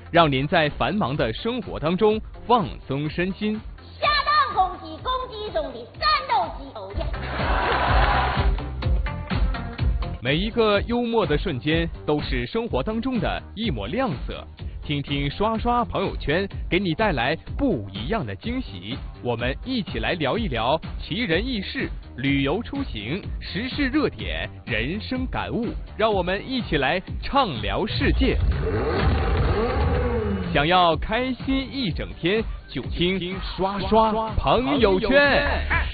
让您在繁忙的生活当中放松身心。 下到公鸡中的战斗机偶呀！ 每一个幽默的瞬间都是生活当中的一抹亮色。听听刷刷朋友圈，给你带来不一样的惊喜。我们一起来聊一聊奇人异事、旅游出行、时事热点、人生感悟，让我们一起来畅聊世界。想要开心一整天，就听刷刷朋友圈。